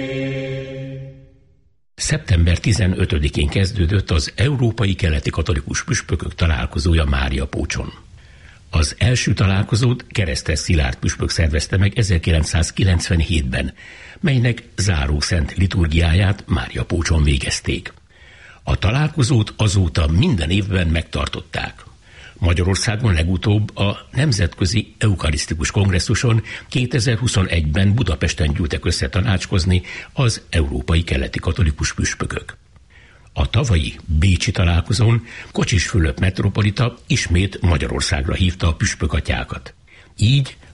Szeptember 15-én kezdődött az Európai Keleti Katolikus Püspökök találkozója Máriapócson. Az első találkozót Keresztes Szilárd püspök szervezte meg 1997-ben, melynek zárószent liturgiáját Máriapócson végezték. A találkozót azóta minden évben megtartották. Magyarországon legutóbb a Nemzetközi Eukarisztikus Kongresszuson 2021-ben Budapesten gyűltek össze tanácskozni az Európai Keleti Katolikus Püspökök. A tavalyi bécsi találkozón Kocsis Fülöp metropolita ismét Magyarországra hívta a püspökatyákat. Így